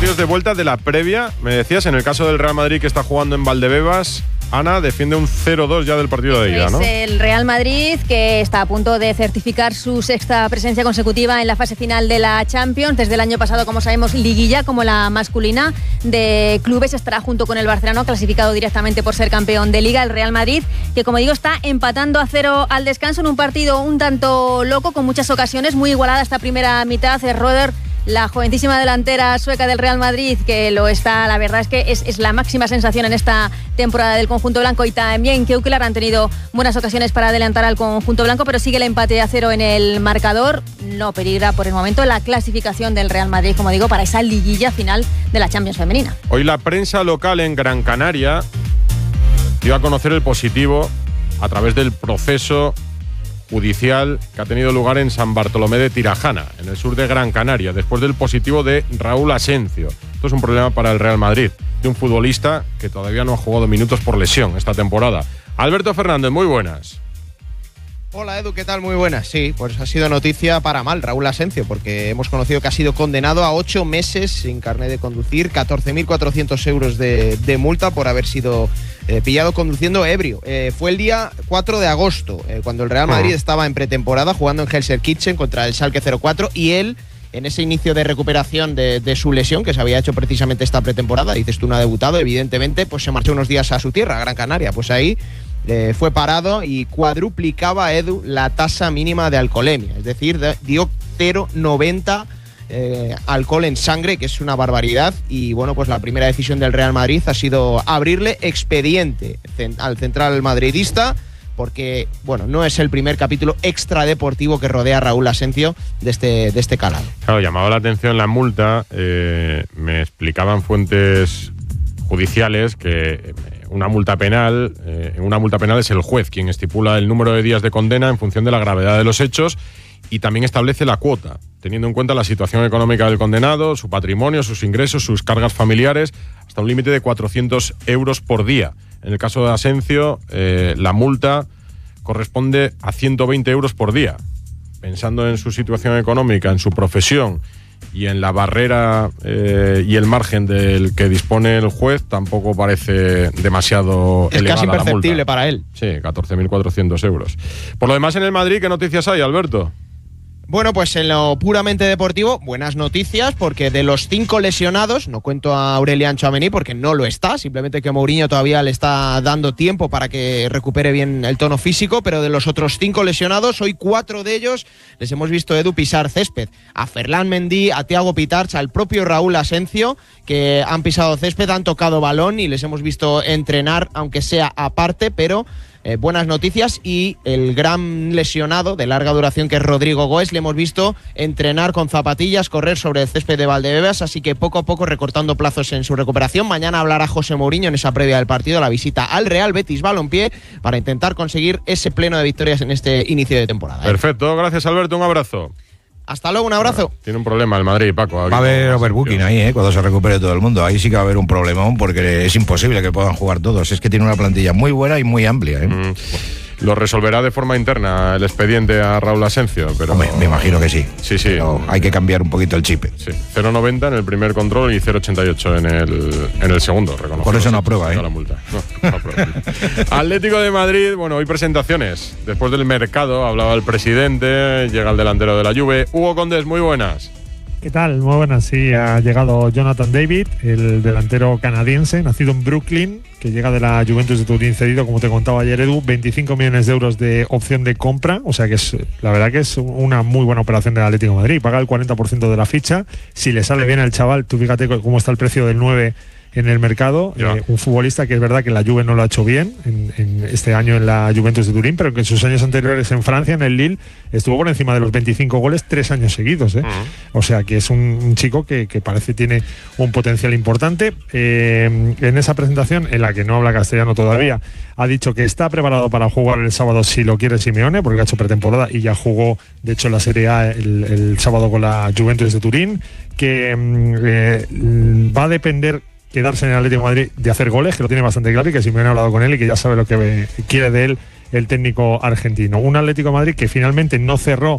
partidos de vuelta de la previa. Me decías, en el caso del Real Madrid que está jugando en Valdebebas, Ana defiende un 0-2 ya del partido de ida, ¿no? Es el Real Madrid que está a punto de certificar su sexta presencia consecutiva en la fase final de la Champions. Desde el año pasado, como sabemos, liguilla como la masculina de clubes, estará junto con el Barcelona, clasificado directamente por ser campeón de Liga. El Real Madrid, que como digo, está empatando a 0 al descanso en un partido un tanto loco, con muchas ocasiones, muy igualada esta primera mitad. Roeder, la jovencísima delantera sueca del Real Madrid, que lo está, la verdad es que es la máxima sensación en esta temporada del conjunto blanco, y también Keukler han tenido buenas ocasiones para adelantar al conjunto blanco, pero sigue el empate a 0 en el marcador. No peligra por el momento la clasificación del Real Madrid, como digo, para esa liguilla final de la Champions femenina. Hoy la prensa local en Gran Canaria dio a conocer el positivo a través del proceso judicial que ha tenido lugar en San Bartolomé de Tirajana, en el sur de Gran Canaria, después del positivo de Raúl Asencio. Esto es un problema para el Real Madrid, de un futbolista que todavía no ha jugado minutos por lesión esta temporada. Alberto Fernández, muy buenas. Hola Edu, ¿qué tal? Muy buenas. Sí, pues ha sido noticia para mal Raúl Asencio, porque hemos conocido que ha sido condenado a 8 meses sin carnet de conducir, 14.400 euros de multa por haber sido pillado conduciendo ebrio. Fue el día 4 de agosto, cuando el Real Madrid estaba en pretemporada jugando en Gelsenkirchen contra el Schalke 04, y él, en ese inicio de recuperación de su lesión, que se había hecho precisamente esta pretemporada, dices tú, no ha debutado, evidentemente, pues se marchó unos días a su tierra, a Gran Canaria. Pues ahí fue parado y cuadruplicaba, Edu, la tasa mínima de alcoholemia, es decir, dio 0,90 alcohol en sangre, que es una barbaridad. Y bueno, pues la primera decisión del Real Madrid ha sido abrirle expediente al central madridista, porque bueno, no es el primer capítulo extradeportivo que rodea a Raúl Asencio de este calado. Claro, llamaba la atención la multa. Me explicaban fuentes judiciales que una multa penal es el juez quien estipula el número de días de condena en función de la gravedad de los hechos, y también establece la cuota, teniendo en cuenta la situación económica del condenado, su patrimonio, sus ingresos, sus cargas familiares, hasta un límite de 400 euros por día. En el caso de Asencio, la multa corresponde a 120 euros por día. Pensando en su situación económica, en su profesión y en la barrera y el margen del que dispone el juez, tampoco parece demasiado elevada. Es casi imperceptible la multa para él. Sí, 14.400 euros. Por lo demás, en el Madrid, ¿qué noticias hay, Alberto? Bueno, pues en lo puramente deportivo, buenas noticias, porque de los 5 lesionados, no cuento a Aurelian Tchouaméni porque no lo está, simplemente que Mourinho todavía le está dando tiempo para que recupere bien el tono físico, pero de los otros 5 lesionados, hoy 4 de ellos les hemos visto, Edu, pisar césped. A Ferland Mendy, a Thiago Pitarch, al propio Raúl Asencio, que han pisado césped, han tocado balón y les hemos visto entrenar, aunque sea aparte, pero buenas noticias. Y el gran lesionado de larga duración, que es Rodrigo Goes, le hemos visto entrenar con zapatillas, correr sobre el césped de Valdebebas, así que poco a poco recortando plazos en su recuperación. Mañana hablará José Mourinho en esa previa del partido, la visita al Real Betis Balompié, para intentar conseguir ese pleno de victorias en este inicio de temporada. Perfecto, gracias Alberto, un abrazo. Hasta luego, un abrazo. Tiene un problema el Madrid, Paco. Va a haber overbooking ahí, cuando se recupere todo el mundo. Ahí sí que va a haber un problemón, porque es imposible que puedan jugar todos. Es que tiene una plantilla muy buena y muy amplia. Lo resolverá de forma interna el expediente a Raúl Asencio, pero hombre, me imagino que sí. Sí. Pero hay que cambiar un poquito el chip. Sí, 0,90 en el primer control y 0,88 en el segundo. Por eso no aprueba, La multa. No aprueba. Atlético de Madrid, bueno, hoy presentaciones. Después del mercado hablaba el presidente, llega el delantero de la Juve. Hugo Condés, muy buenas. ¿Qué tal? Muy buenas. Sí, ha llegado Jonathan David, el delantero canadiense, nacido en Brooklyn, que llega de la Juventus de Turín cedido, como te contaba ayer, Edu, 25 millones de euros de opción de compra, o sea que es, la verdad que es una muy buena operación del Atlético de Madrid. Paga el 40% de la ficha. Si le sale bien al chaval, tú fíjate cómo está el precio del 9 en el mercado, un futbolista que es verdad que la Juve no lo ha hecho bien en este año en la Juventus de Turín, pero que en sus años anteriores en Francia, en el Lille, estuvo por encima de los 25 goles 3 años seguidos. O sea que es un chico que parece tiene un potencial importante. En esa presentación, en la que no habla castellano todavía, ha dicho que está preparado para jugar el sábado si lo quiere Simeone, porque ha hecho pretemporada y ya jugó, de hecho, la Serie A el sábado con la Juventus de Turín, que va a depender quedarse en el Atlético de Madrid de hacer goles, que lo tiene bastante claro y que Simeone ha hablado con él y que ya sabe lo que quiere de él el técnico argentino. Un Atlético de Madrid que finalmente no cerró